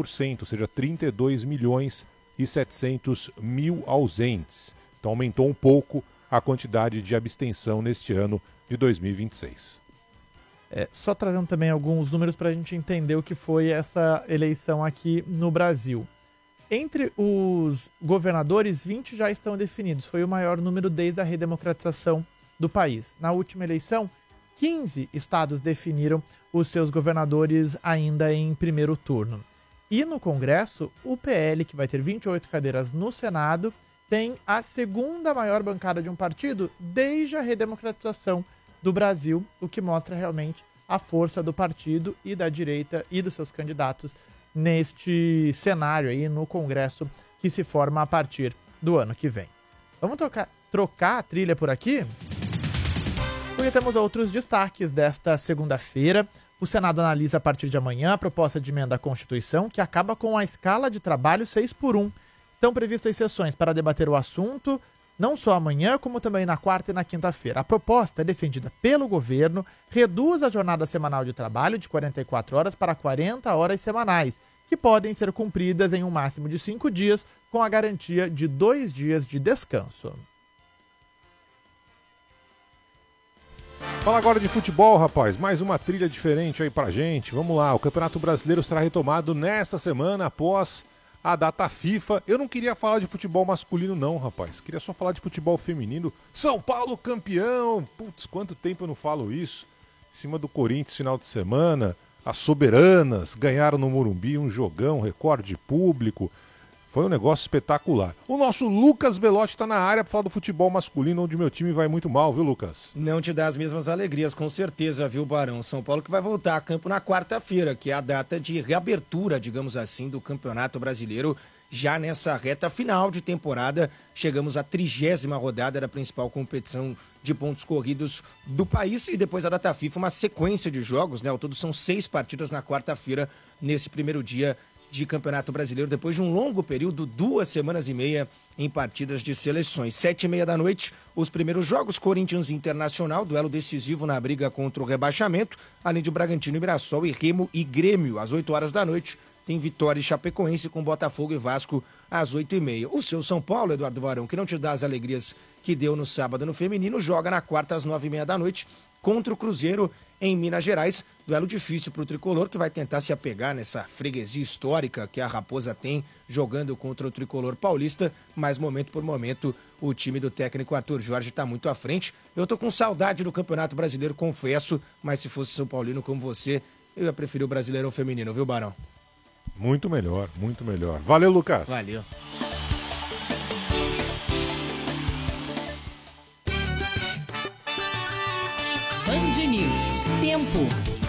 10%, ou seja, 32.700.000 ausentes. Então aumentou um pouco a quantidade de abstenção neste ano de 2026. Só trazendo também alguns números para a gente entender o que foi essa eleição aqui no Brasil. Entre os governadores, 20 já estão definidos. Foi o maior número desde a redemocratização do país. Na última eleição, 15 estados definiram os seus governadores ainda em primeiro turno. E no Congresso, o PL, que vai ter 28 cadeiras no Senado, tem a segunda maior bancada de um partido desde a redemocratização do Brasil, o que mostra realmente a força do partido e da direita e dos seus candidatos neste cenário aí no Congresso que se forma a partir do ano que vem. Vamos trocar a trilha por aqui? Porque temos outros destaques desta segunda-feira. O Senado analisa a partir de amanhã a proposta de emenda à Constituição que acaba com a escala de trabalho 6x1. Estão previstas sessões para debater o assunto não só amanhã, como também na quarta e na quinta-feira. A proposta é defendida pelo governo, reduz a jornada semanal de trabalho de 44 horas para 40 horas semanais, que podem ser cumpridas em um máximo de 5 dias, com a garantia de 2 dias de descanso. Fala agora de futebol, rapaz. Mais uma trilha diferente aí pra gente. Vamos lá, o Campeonato Brasileiro será retomado nesta semana após a data FIFA. Eu não queria falar de futebol masculino não, rapaz. Queria só falar de futebol feminino. São Paulo campeão! Putz, quanto tempo eu não falo isso. Em cima do Corinthians, final de semana. As soberanas ganharam no Morumbi um jogão, recorde de público. Foi um negócio espetacular. O nosso Lucas Belotti está na área para falar do futebol masculino, onde meu time vai muito mal, viu, Lucas? Não te dá as mesmas alegrias, com certeza, viu, Barão? São Paulo que vai voltar a campo na quarta-feira, que é a data de reabertura, digamos assim, do Campeonato Brasileiro. Já nessa reta final de temporada, chegamos à 30ª rodada da principal competição de pontos corridos do país. E depois a data FIFA, uma sequência de jogos, né? Ao todo são 6 partidas na quarta-feira, nesse primeiro dia de Campeonato Brasileiro, depois de um longo período, 2 semanas e meia em partidas de seleções. 7h30 da noite, os primeiros jogos, Corinthians Internacional, duelo decisivo na briga contra o rebaixamento, além de Bragantino e Mirassol, e Remo e Grêmio. Às 8 horas da noite, tem Vitória e Chapecoense, com Botafogo e Vasco às 8h30. O seu São Paulo, Eduardo Barão, que não te dá as alegrias que deu no sábado no feminino, joga na quarta às 9h30 da noite, contra o Cruzeiro em Minas Gerais. Duelo difícil para o Tricolor, que vai tentar se apegar nessa freguesia histórica que a Raposa tem jogando contra o Tricolor paulista, mas momento por momento o time do técnico Arthur Jorge está muito à frente. Eu tô com saudade do Campeonato Brasileiro, confesso, mas se fosse São Paulino como você, eu ia preferir o Brasileirão feminino, viu, Barão? Muito melhor, muito melhor. Valeu, Lucas. Valeu. Band News. Tempo.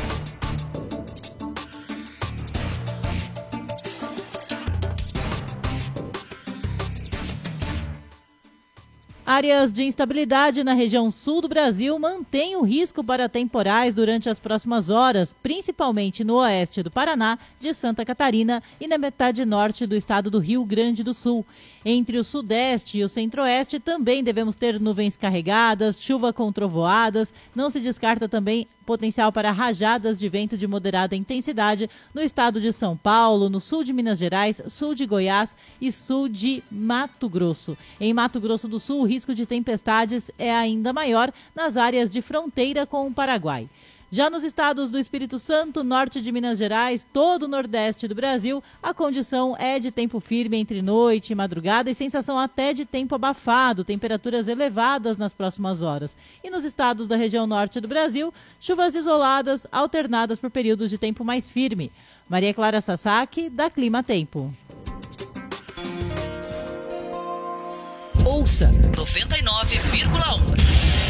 Áreas de instabilidade na região sul do Brasil mantêm o risco para temporais durante as próximas horas, principalmente no oeste do Paraná, de Santa Catarina e na metade norte do estado do Rio Grande do Sul. Entre o sudeste e o centro-oeste também devemos ter nuvens carregadas, chuva com trovoadas. Não se descarta também potencial para rajadas de vento de moderada intensidade no estado de São Paulo, no sul de Minas Gerais, sul de Goiás e sul de Mato Grosso. Em Mato Grosso do Sul, o risco de tempestades é ainda maior nas áreas de fronteira com o Paraguai. Já nos estados do Espírito Santo, norte de Minas Gerais, todo o nordeste do Brasil, a condição é de tempo firme entre noite e madrugada e sensação até de tempo abafado, temperaturas elevadas nas próximas horas. E nos estados da região norte do Brasil, chuvas isoladas alternadas por períodos de tempo mais firme. Maria Clara Sasaki, da Clima Tempo. Ouça 99,1.